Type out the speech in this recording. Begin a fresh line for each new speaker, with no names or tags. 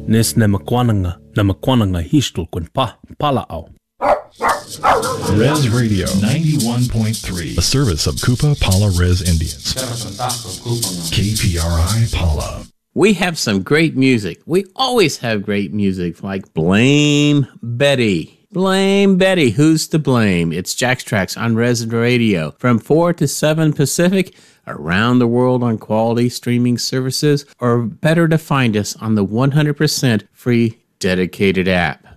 Nes na makwananga histul kun pala au.
Res Radio 91.3, a service of Kupa Pala Res Indians. KPRI Pala.
We have some great music. We always have great music, like Blame Betty. Blame Betty, who's to blame? It's Jack's Tracks on Res Radio from 4 to 7 Pacific, around the world on quality streaming services, or better to find us on the 100% free dedicated app.